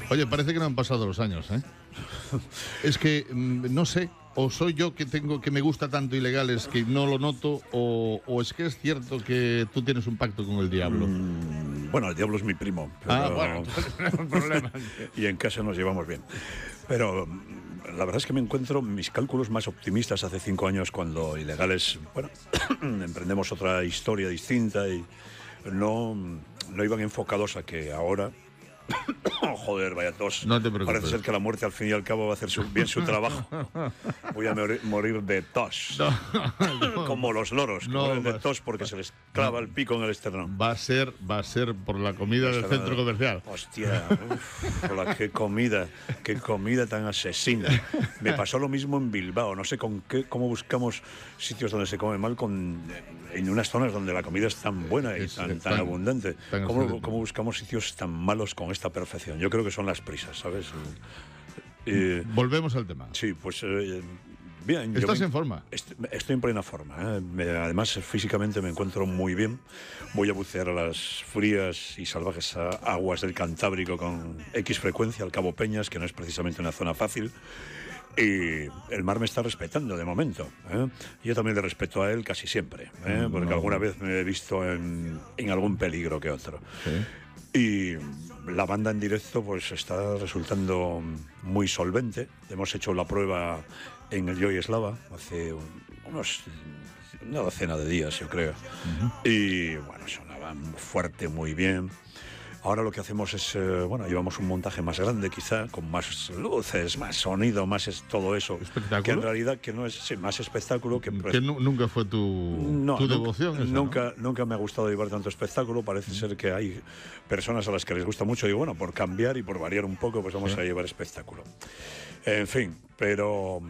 Oye, parece que no han pasado los años, ¿eh? Es que, no sé, o soy yo que me gusta tanto Ilegales que no lo noto, o es que es cierto que tú tienes un pacto con el diablo. Bueno, el diablo es mi primo. Pero... bueno, no hay problema. Y en casa nos llevamos bien. Pero la verdad es que me encuentro mis cálculos más optimistas hace 5 años cuando Ilegales, bueno, emprendemos otra historia distinta y no iban enfocados a que ahora... Joder, vaya tos. No te preocupes. Parece ser que la muerte al fin y al cabo va a hacer bien su trabajo. Voy a morir de tos. No. Como los loros, que mueren de tos porque se les clava el pico en el esternón. Va a ser por la comida del centro comercial. Hostia, qué comida tan asesina. Me pasó lo mismo en Bilbao. No sé cómo buscamos sitios donde se come mal en unas zonas donde la comida es tan buena y tan abundante. ¿Cómo buscamos sitios tan malos con esta perfección? Yo creo que son las prisas, ¿sabes? Volvemos al tema. Sí, pues bien. ¿Estás en forma? Estoy en plena forma. Además, físicamente me encuentro muy bien. Voy a bucear a las frías y salvajes aguas del Cantábrico con X frecuencia al Cabo Peñas, que no es precisamente una zona fácil. Y el mar me está respetando de momento. Yo también le respeto a él casi siempre, porque alguna vez me he visto en algún peligro que otro. ¿Sí? Y la banda en directo pues está resultando muy solvente. Hemos hecho la prueba en el Joy Eslava hace una docena de días, yo creo. Y bueno, sonaba fuerte, muy bien. Ahora lo que hacemos es, llevamos un montaje más grande quizá, con más luces, más sonido, más todo eso. ¿Espectáculo? Que en realidad que no es más espectáculo que nunca fue tu devoción. Nunca me ha gustado llevar tanto espectáculo. Parece ser que hay personas a las que les gusta mucho. Y bueno, por cambiar y por variar un poco, pues vamos a llevar espectáculo. En fin, pero...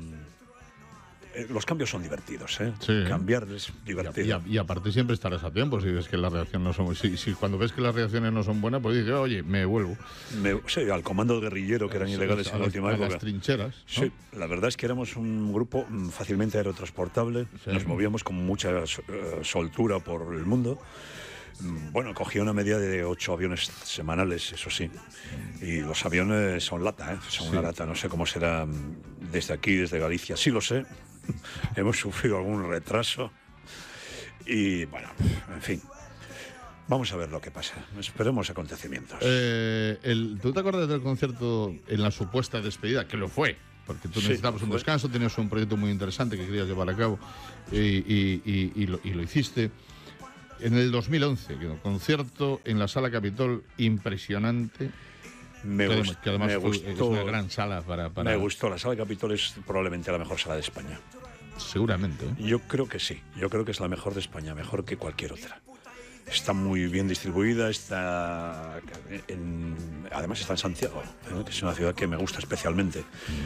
los cambios son divertidos, ¿eh? Sí. Cambiar es divertido. Y aparte siempre estarás a tiempo si ves que las reacciones no son... Si cuando ves que las reacciones no son buenas, pues dices, oye, me vuelvo. Sí, al comando guerrillero, que eran ilegales en la última época. A las trincheras, ¿no? Sí, la verdad es que éramos un grupo fácilmente aerotransportable. Sí. Nos movíamos con mucha soltura por el mundo. Bueno, cogía una media de 8 aviones semanales, eso sí. Y los aviones son lata, ¿eh? Son una lata. No sé cómo será desde aquí, desde Galicia. Sí lo sé. Hemos sufrido algún retraso. Y bueno, en fin. Vamos a ver lo que pasa. Esperemos acontecimientos. ¿Tú te acuerdas del concierto en la supuesta despedida? Que lo fue. Porque tú necesitabas un descanso, tenías un proyecto muy interesante que querías llevar a cabo y lo hiciste. En el 2011, un concierto en la Sala Capitol impresionante. Que además es una gran sala para... Me gustó. La Sala Capitol es probablemente la mejor sala de España. Seguramente. Yo creo que sí. Yo creo que es la mejor de España, mejor que cualquier otra. Está muy bien distribuida, además está en Santiago, que es una ciudad que me gusta especialmente.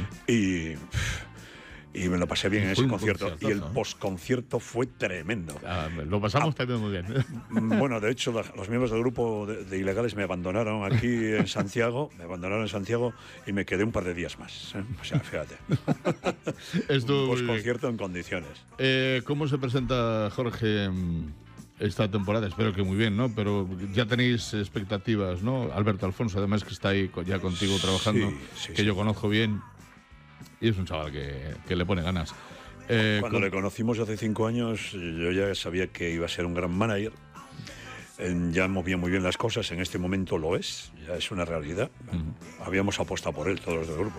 Y me lo pasé bien en ese concierto. Y el postconcierto fue tremendo. Lo pasamos también muy bien. Bueno, de hecho, los miembros del grupo de Ilegales me abandonaron aquí en Santiago. Y me quedé un par de días más. O sea, fíjate. Un postconcierto en condiciones. ¿Cómo se presenta Jorge esta temporada? Espero que muy bien, ¿no? Pero ya tenéis expectativas, ¿no? Alberto Alfonso, además, que está ahí ya contigo trabajando, que yo conozco bien. Y es un chaval que le pone ganas. Cuando le conocimos hace 5 años, yo ya sabía que iba a ser un gran manager. Ya movía muy bien las cosas, en este momento lo es, ya es una realidad. Habíamos apostado por él, todos los del grupo.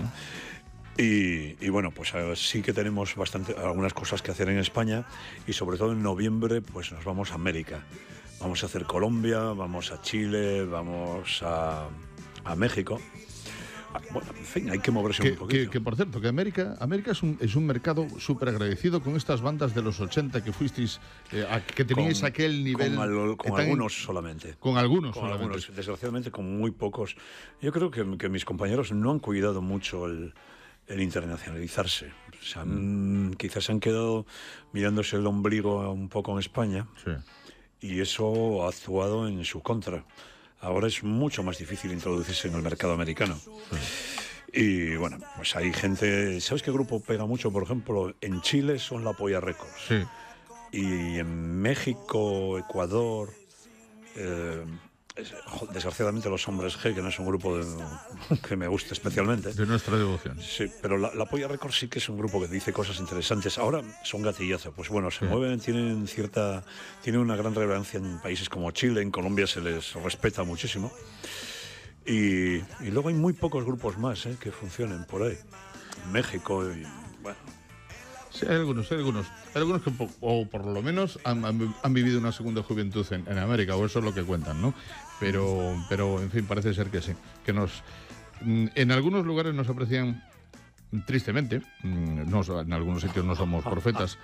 Y bueno, pues sí que tenemos algunas cosas que hacer en España y sobre todo en noviembre pues nos vamos a América. Vamos a hacer Colombia, vamos a Chile, vamos a México. Bueno, en fin, hay que moverse un poquito. Que por cierto, que América es un mercado súper agradecido con estas bandas de los 80 que fuisteis, que teníais aquel nivel... Con algunos solamente. Con algunos solamente. Algunos, desgraciadamente con muy pocos. Yo creo que mis compañeros no han cuidado mucho el internacionalizarse. O sea, quizás se han quedado mirándose el ombligo un poco en España. Sí. Y eso ha actuado en su contra. Ahora es mucho más difícil introducirse en el mercado americano. Y bueno, pues hay gente... ¿Sabes qué grupo pega mucho? Por ejemplo, en Chile son La Polla Records. Sí. Y en México, Ecuador, desgraciadamente Los Hombres G, que no es un grupo que me guste especialmente. De nuestra devoción. Sí, pero la Polla Records sí que es un grupo que dice cosas interesantes. Ahora son gatillazos, pues bueno, se mueven, tienen una gran relevancia en países como Chile, en Colombia se les respeta muchísimo. Y luego hay muy pocos grupos más que funcionen por ahí. En México, y bueno. Sí, hay algunos que, o por lo menos, han vivido una segunda juventud en América, o eso es lo que cuentan, ¿no? Pero, en fin, parece ser que sí. Que en algunos lugares nos aprecian, tristemente, en algunos sitios no somos profetas,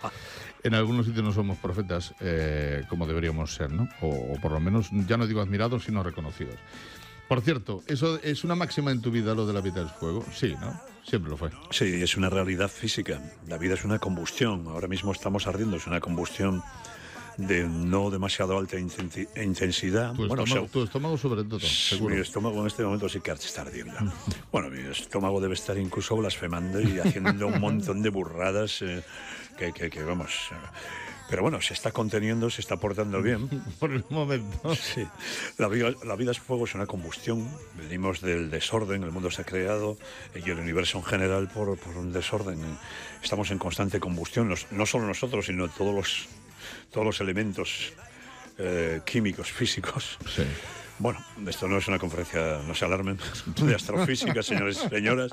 como deberíamos ser, ¿no? O por lo menos, ya no digo admirados, sino reconocidos. Por cierto, ¿eso es una máxima en tu vida, lo de la vida del fuego? Sí, ¿no? Siempre lo fue. Sí, es una realidad física. La vida es una combustión. Ahora mismo estamos ardiendo. Es una combustión de no demasiado alta intensidad. Tu estómago sobre todo, seguro. Mi estómago en este momento sí que está ardiendo. Bueno, mi estómago debe estar incluso blasfemando y haciendo un montón de burradas que vamos... Pero bueno, se está conteniendo, se está portando bien. Por el momento. Sí. La vida es fuego, es una combustión. Venimos del desorden, el mundo se ha creado y el universo en general por un desorden. Estamos en constante combustión, no solo nosotros, sino todos los elementos químicos, físicos. Sí. Bueno, esto no es una conferencia, no se alarmen, de astrofísica, señores y señoras,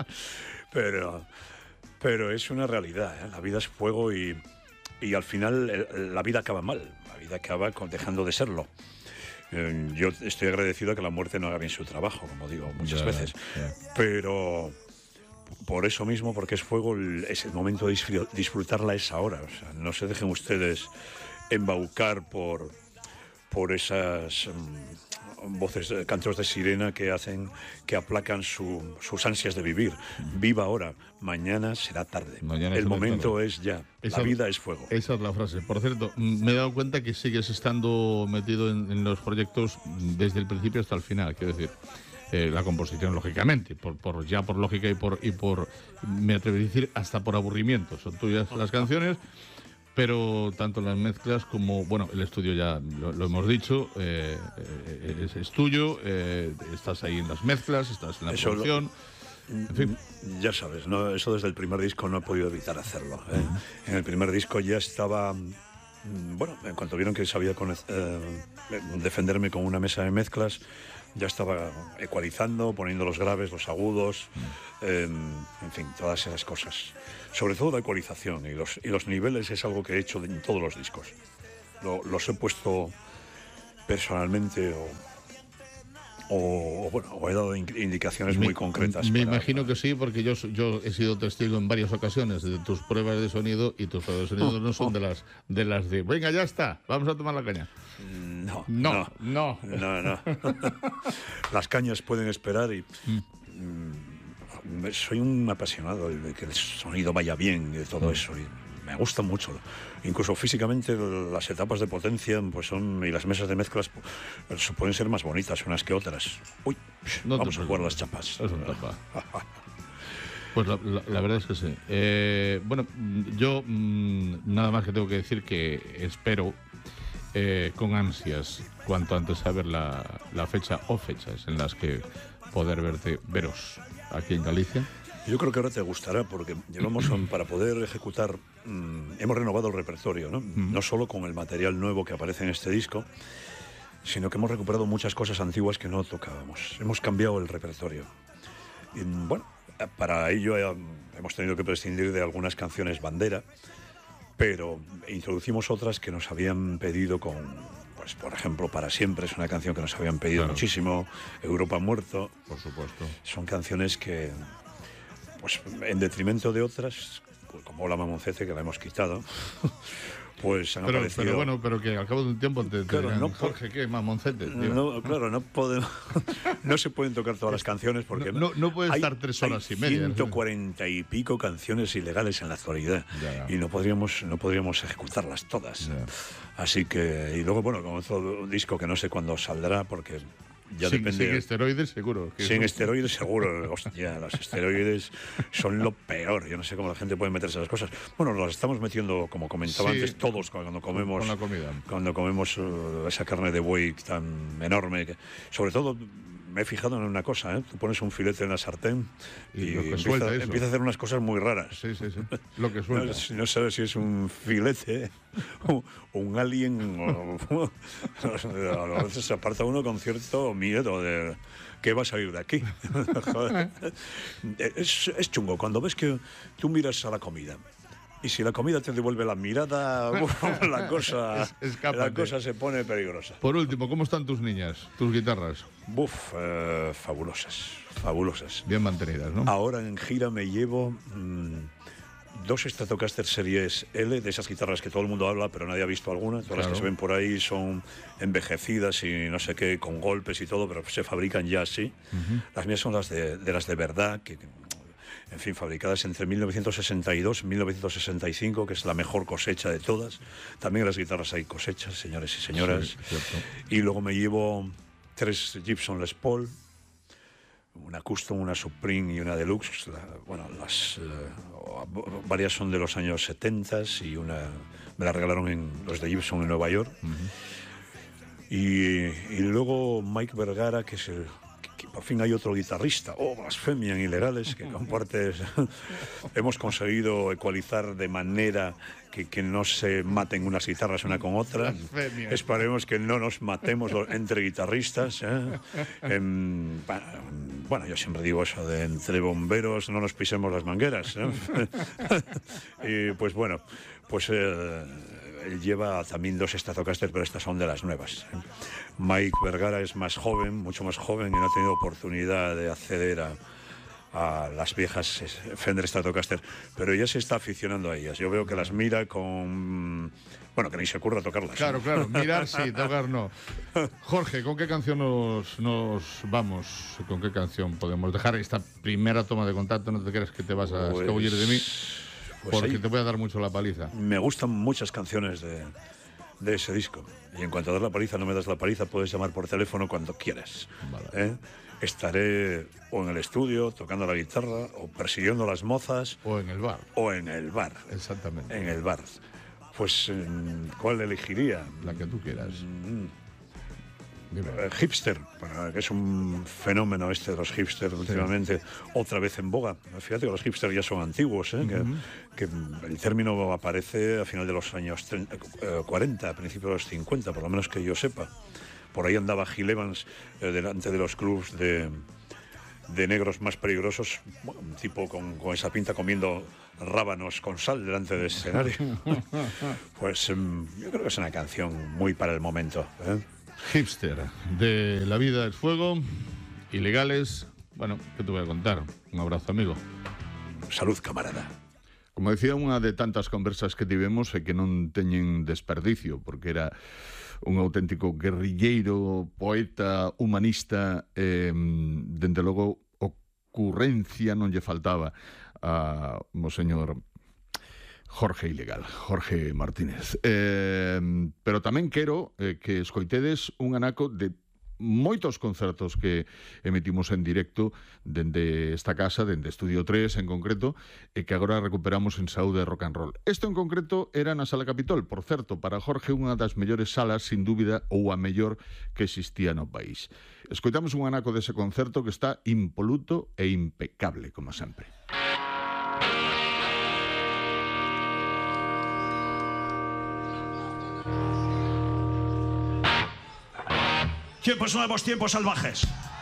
pero es una realidad. La vida es fuego y al final la vida acaba mal, la vida acaba dejando de serlo. Yo estoy agradecido a que la muerte no haga bien su trabajo, como digo muchas veces, pero por eso mismo, porque es fuego, es el momento de disfrutarla es ahora. O sea, no se dejen ustedes embaucar por esas voces, cantos de sirena que aplacan sus ansias de vivir. Viva ahora, mañana será tarde. El momento es ya. La vida es fuego. Esa es la frase. Por cierto, me he dado cuenta que sigues estando metido en los proyectos desde el principio hasta el final. Quiero decir, la composición, lógicamente, por lógica y por, me atrevo a decir, hasta por aburrimiento. Son tuyas las canciones. Pero tanto las mezclas como, bueno, el estudio ya lo hemos dicho, es tuyo, estás ahí en las mezclas, estás en la producción, en fin. Ya sabes, ¿no? Eso desde el primer disco no he podido evitar hacerlo. En el primer disco ya estaba, bueno, en cuanto vieron que sabía defenderme con una mesa de mezclas, ya estaba ecualizando, poniendo los graves, los agudos, en fin, todas esas cosas. Sobre todo la ecualización y los niveles es algo que he hecho en todos los discos. Los he puesto personalmente o he dado indicaciones muy concretas. Me imagino que sí, porque yo he sido testigo en varias ocasiones de tus pruebas de sonido y tus pruebas de sonido no son de las de venga, ya está, vamos a tomar la caña. No. Las cañas pueden esperar y soy un apasionado de que el sonido vaya bien y de todo eso, y me gusta mucho. Incluso físicamente las etapas de potencia y las mesas de mezclas pueden ser más bonitas unas que otras. Uy, vamos a jugar las chapas. Es una tapa. Pues la verdad es que sí. Bueno, yo nada más que tengo que decir que espero con ansias cuanto antes saber la fecha o fechas en las que poder veros aquí en Galicia. Yo creo que ahora te gustará porque llevamos para poder ejecutar, hemos renovado el repertorio, ¿no? No solo con el material nuevo que aparece en este disco, sino que hemos recuperado muchas cosas antiguas que no tocábamos. Hemos cambiado el repertorio. Y, bueno, para ello hemos tenido que prescindir de algunas canciones bandera, pero introducimos otras que nos habían pedido pues por ejemplo, Para Siempre es una canción que nos habían pedido muchísimo, Europa Muerto. Por supuesto. Son canciones que, pues en detrimento de otras, pues, como La Mamoncete, que la hemos quitado, pues han aparecido... Pero que al cabo de un tiempo te dirán, Jorge, ¿qué Mamoncete? No, claro, no podemos... no se pueden tocar todas las canciones porque... No puede estar 3 horas y media. 140 y pico canciones ilegales en la actualidad. Ya. Y no podríamos ejecutarlas todas. Ya. Así que... Y luego, bueno, con otro disco que no sé cuándo saldrá porque Ya depende. Sin esteroides, seguro. Sin esteroides, seguro. Hostia, los esteroides son lo peor. Yo no sé cómo la gente puede meterse las cosas. Bueno, nos las estamos metiendo, como comentaba antes, todos cuando comemos. Con la comida. Cuando comemos esa carne de buey tan enorme. Sobre todo, me he fijado en una cosa, ¿eh? Tú pones un filete en la sartén y empieza a hacer unas cosas muy raras. Sí. Lo que suelta. No sabes si es un filete o un alien. A veces se aparta uno con cierto miedo de qué va a salir de aquí. Es chungo. Cuando ves que tú miras a la comida y si la comida te devuelve la mirada, la cosa se pone peligrosa. Por último, ¿cómo están tus niñas, tus guitarras? Fabulosas. Bien mantenidas, ¿no? Ahora en gira me llevo 2 Stratocaster Series L, de esas guitarras que todo el mundo habla, pero nadie ha visto alguna. Todas las que se ven por ahí son envejecidas y no sé qué, con golpes y todo, pero se fabrican ya así. Las mías son las de verdad, que en fin, fabricadas entre 1962 y 1965, que es la mejor cosecha de todas. También en las guitarras hay cosechas, señores y señoras. Sí, y luego me llevo 3 Gibson Les Paul, una Custom, una Supreme y una Deluxe. Varias son de los años 70 y una me la regalaron los de Gibson en Nueva York. Y luego Mike Vergara, que es que por fin hay otro guitarrista, blasfemia en ilegales, que comparte. Hemos conseguido ecualizar de manera que no se maten unas guitarras una con otra. Blasfemia. Esperemos que no nos matemos entre guitarristas. Bueno, yo siempre digo eso de entre bomberos no nos pisemos las mangueras. Y pues bueno, él lleva también 2 Stratocaster, pero estas son de las nuevas. Mike Vergara es más joven, mucho más joven, y no ha tenido oportunidad de acceder a las viejas Fender Stratocaster, pero ya se está aficionando a ellas. Yo veo que las mira con... Bueno, que ni se ocurra tocarlas. Claro, mirar sí, tocar no. Jorge, ¿con qué canción nos vamos? ¿Con qué canción podemos dejar esta primera toma de contacto? No te creas que te vas a escabullir de mí, porque te voy a dar mucho la paliza. Me gustan muchas canciones de ese disco. Y en cuanto a dar la paliza, no me das la paliza, puedes llamar por teléfono cuando quieras. Vale. Estaré o en el estudio tocando la guitarra, o persiguiendo las mozas. O en el bar. Exactamente. En el bar. Pues, ¿cuál elegiría? La que tú quieras. Hipster, que es un fenómeno de los hipsters últimamente, otra vez en boga. Fíjate que los hipsters ya son antiguos, que el término aparece a final de los años 40, a principios de los 50, por lo menos que yo sepa. Por ahí andaba Gil Evans delante de los clubs de negros más peligrosos, un tipo con esa pinta comiendo rábanos con sal delante del escenario. Pues yo creo que es una canción muy para el momento. Hipster, de La vida es fuego, ilegales. Bueno, ¿qué te voy a contar? Un abrazo, amigo. Salud, camarada. Como decía, unha de tantas conversas que tivemos e que non teñen desperdicio, porque era un auténtico guerrilleiro, poeta, humanista, dende logo ocurrencia non lle faltaba a Monseñor Jorge Ilegal, Jorge Martínez. Pero tamén quero que escoitedes un anaco de moitos concertos que emitimos en directo dende esta casa, dende Estudio 3 en concreto, e que agora recuperamos en Saúde Rock and Roll. Isto en concreto era na Sala Capitol, por certo, para Jorge unha das mellores salas, sin dúbida, ou a mellor que existía no país. Escoitamos un anaco dese concerto que está impoluto e impecable, como sempre. Tiempos nuevos, tiempos salvajes.